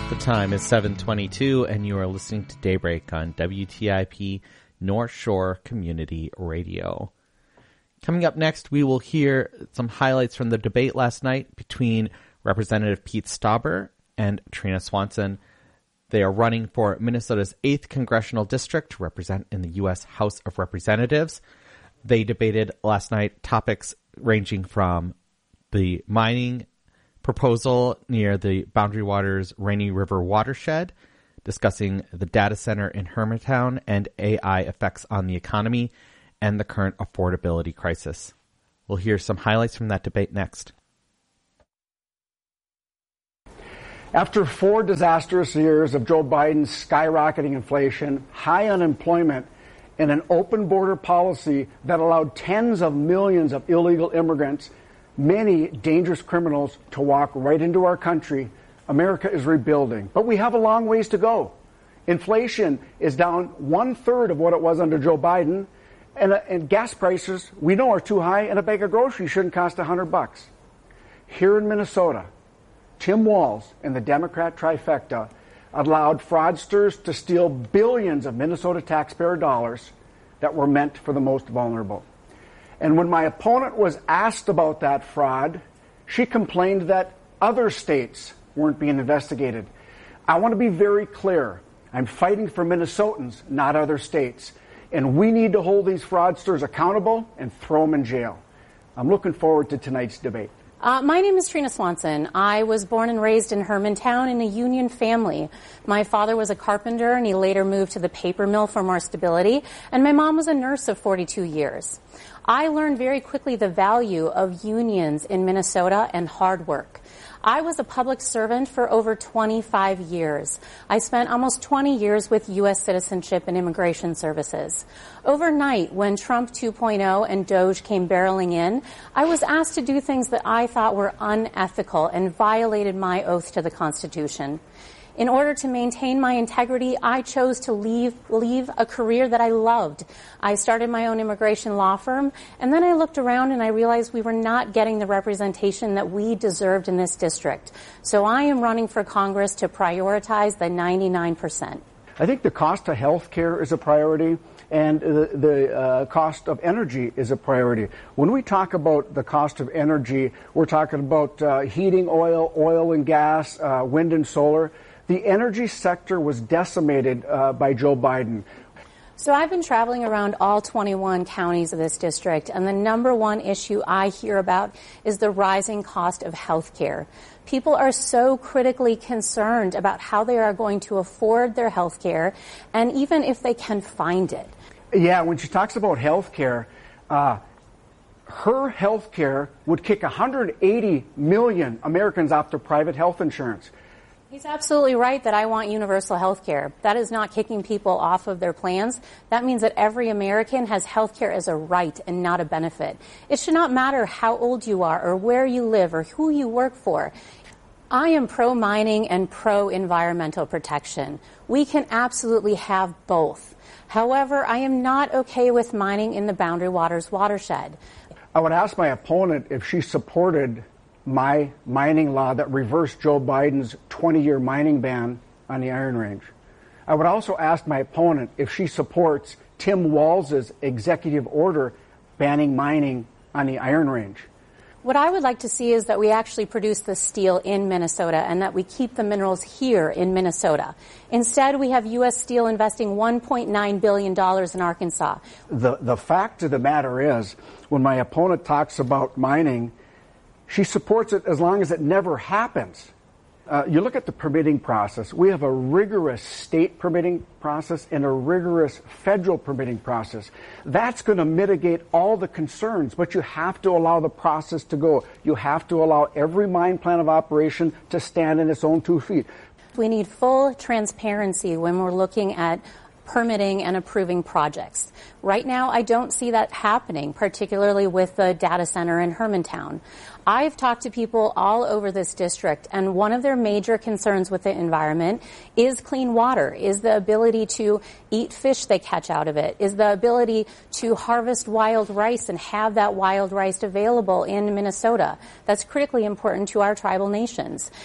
The time is 7:22, and you are listening to Daybreak on WTIP North Shore Community Radio. Coming up next, we will hear some highlights from the debate last night between Representative Pete Stauber and Trina Swanson. They are running for Minnesota's 8th Congressional District to represent in the U.S. House of Representatives. They debated last night topics ranging from the mining proposal near the Boundary Waters Rainy River watershed, discussing the data center in Hermantown and AI effects on the economy, and the current affordability crisis. We'll hear some highlights from that debate next. After 4 disastrous years of Joe Biden's skyrocketing inflation, high unemployment, and an open border policy that allowed tens of millions of illegal immigrants, many dangerous criminals, to walk right into our country, America is rebuilding. But we have a long ways to go. Inflation is down 1/3 of what it was under Joe Biden, and gas prices we know are too high, and a bag of groceries shouldn't cost $100. Here in Minnesota, Tim Walz and the Democrat trifecta allowed fraudsters to steal billions of Minnesota taxpayer dollars that were meant for the most vulnerable. And when my opponent was asked about that fraud, she complained that other states weren't being investigated. I want to be very clear. I'm fighting for Minnesotans, not other states. And we need to hold these fraudsters accountable and throw them in jail. I'm looking forward to tonight's debate. My name is Trina Swanson. I was born and raised in Hermantown in a union family. My father was a carpenter, and he later moved to the paper mill for more stability. And my mom was a nurse of 42 years. I learned very quickly the value of unions in Minnesota and hard work. I was a public servant for over 25 years. I spent almost 20 years with U.S. Citizenship and Immigration Services. Overnight, when Trump 2.0 and DOGE came barreling in, I was asked to do things that I thought were unethical and violated my oath to the Constitution. In order to maintain my integrity, I chose to leave a career that I loved. I started my own immigration law firm, and then I looked around and I realized we were not getting the representation that we deserved in this district. So I am running for Congress to prioritize the 99%. I think the cost of health care is a priority, and the cost of energy is a priority. When we talk about the cost of energy, we're talking about heating oil, oil and gas, wind and solar. The energy sector was decimated by Joe Biden. So I've been traveling around all 21 counties of this district, and the number one issue I hear about is the rising cost of health care. People are so critically concerned about how they are going to afford their health care, and even if they can find it. Yeah, when she talks about health care, her health care would kick 180 million Americans off their private health insurance. He's absolutely right that I want universal health care. That is not kicking people off of their plans. That means that every American has health care as a right and not a benefit. It should not matter how old you are or where you live or who you work for. I am pro-mining and pro-environmental protection. We can absolutely have both. However, I am not okay with mining in the Boundary Waters watershed. I would ask my opponent if she supported my mining law that reversed Joe Biden's 20-year mining ban on the Iron Range. I would also ask my opponent if she supports Tim Walz's executive order banning mining on the Iron Range. What I would like to see is that we actually produce the steel in Minnesota and that we keep the minerals here in Minnesota. Instead, we have U.S. Steel investing $1.9 billion in Arkansas. The fact of the matter is, when my opponent talks about mining, she supports it as long as it never happens. You look at the permitting process. We have a rigorous state permitting process and a rigorous federal permitting process. That's going to mitigate all the concerns, but you have to allow the process to go. You have to allow every mine plan of operation to stand on its own 2 feet. We need full transparency when we're looking at permitting and approving projects. Right now, I don't see that happening, particularly with the data center in Hermantown. I've talked to people all over this district, and one of their major concerns with the environment is clean water, is the ability to eat fish they catch out of it, is the ability to harvest wild rice and have that wild rice available in Minnesota. That's critically important to our tribal nations.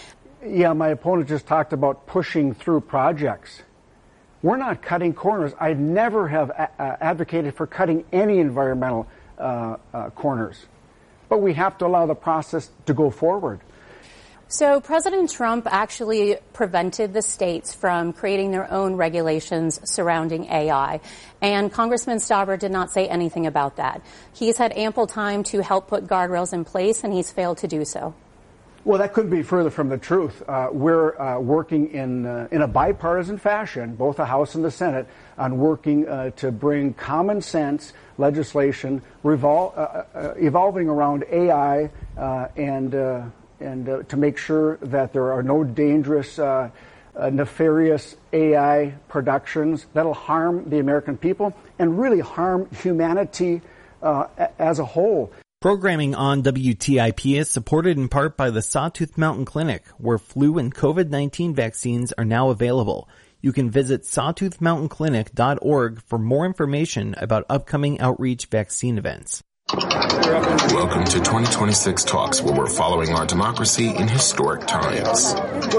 Yeah, my opponent just talked about pushing through projects. We're not cutting corners. I never have advocated for cutting any environmental corners. But we have to allow the process to go forward. So President Trump actually prevented the states from creating their own regulations surrounding AI. And Congressman Stauber did not say anything about that. He's had ample time to help put guardrails in place, and he's failed to do so. Well, that couldn't be further from the truth. We're working in a bipartisan fashion, both the House and the Senate, on working to bring common sense legislation evolving around AI and to make sure that there are no dangerous, nefarious AI productions that'll harm the American people and really harm humanity as a whole. Programming on WTIP is supported in part by the Sawtooth Mountain Clinic, where flu and COVID-19 vaccines are now available. You can visit sawtoothmountainclinic.org for more information about upcoming outreach vaccine events. Welcome to 2026 Talks, where we're following our democracy in historic times.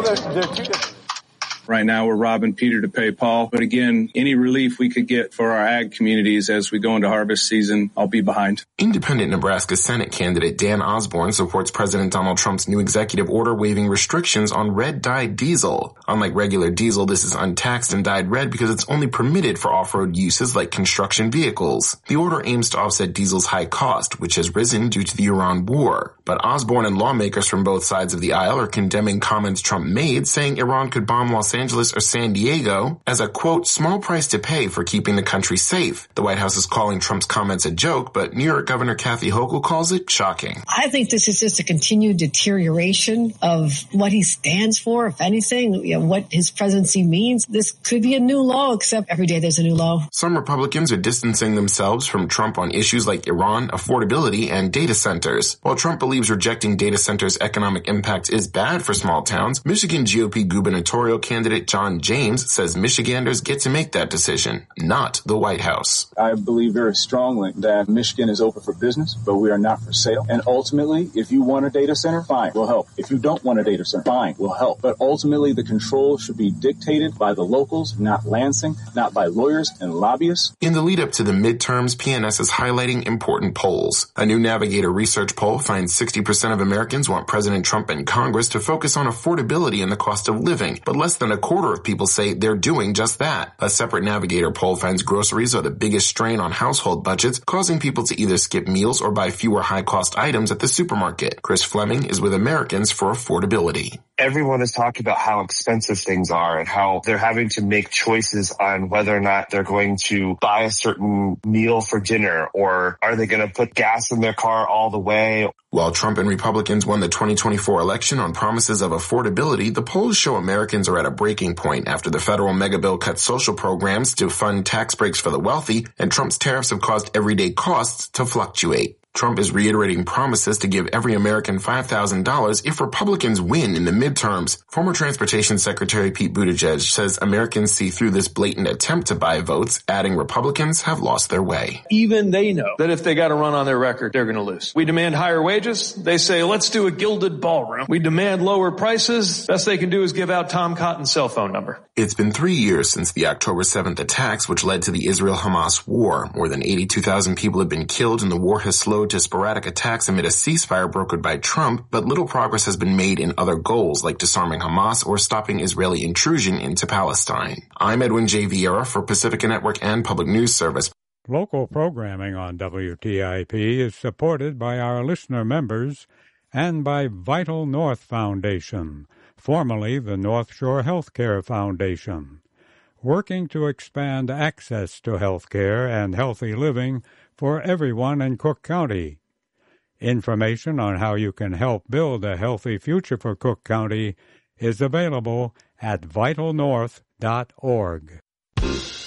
Right now, we're robbing Peter to pay Paul. But again, any relief we could get for our ag communities as we go into harvest season, I'll be behind. Independent Nebraska Senate candidate Dan Osborne supports President Donald Trump's new executive order waiving restrictions on red-dyed diesel. Unlike regular diesel, this is untaxed and dyed red because it's only permitted for off-road uses like construction vehicles. The order aims to offset diesel's high cost, which has risen due to the Iran war. But Osborne and lawmakers from both sides of the aisle are condemning comments Trump made, saying Iran could bomb Los Angeles or San Diego as a, quote, small price to pay for keeping the country safe. The White House is calling Trump's comments a joke, but New York Governor Kathy Hochul calls it shocking. I think this is just a continued deterioration of what he stands for, if anything, what his presidency means. This could be a new law, except every day there's a new law. Some Republicans are distancing themselves from Trump on issues like Iran, affordability, and data centers. While Trump believes rejecting data centers' economic impact is bad for small towns, Michigan GOP gubernatorial candidate John James says Michiganders get to make that decision, not the White House. I believe very strongly that Michigan is open for business, but we are not for sale. And ultimately, if you want a data center, fine, we'll help. If you don't want a data center, fine, we'll help. But ultimately, the control should be dictated by the locals, not Lansing, not by lawyers and lobbyists. In the lead up to the midterms, PNS is highlighting important polls. A new Navigator research poll finds 60% of Americans want President Trump and Congress to focus on affordability and the cost of living, but less than a quarter of people say they're doing just that. A separate Navigator poll finds groceries are the biggest strain on household budgets, causing people to either skip meals or buy fewer high-cost items at the supermarket. Chris Fleming is with Americans for Affordability. Everyone is talking about how expensive things are and how they're having to make choices on whether or not they're going to buy a certain meal for dinner, or are they going to put gas in their car all the way. While Trump and Republicans won the 2024 election on promises of affordability, the polls show Americans are at a breaking point after the federal megabill cut social programs to fund tax breaks for the wealthy, and Trump's tariffs have caused everyday costs to fluctuate. Trump is reiterating promises to give every American $5,000 if Republicans win in the midterms. Former Transportation Secretary Pete Buttigieg says Americans see through this blatant attempt to buy votes, adding Republicans have lost their way. Even they know that if they got to run on their record, they're going to lose. We demand higher wages. They say, let's do a gilded ballroom. We demand lower prices. Best they can do is give out Tom Cotton's cell phone number. It's been 3 years since the October 7th attacks, which led to the Israel-Hamas war. More than 82,000 people have been killed, and the war has slowed to sporadic attacks amid a ceasefire brokered by Trump, but little progress has been made in other goals like disarming Hamas or stopping Israeli intrusion into Palestine. I'm Edwin J. Vieira for Pacifica Network and Public News Service. Local programming on WTIP is supported by our listener members and by Vital North Foundation, formerly the North Shore Healthcare Foundation, working to expand access to health care and healthy living for everyone in Cook County. Information on how you can help build a healthy future for Cook County is available at vitalnorth.org.